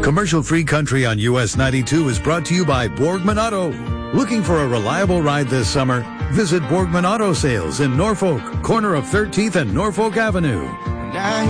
Commercial-free country on US 92 is brought to you by Borgman Auto. Looking for a reliable ride this summer? Visit Borgman Auto Sales in Norfolk, corner of 13th and Norfolk Avenue.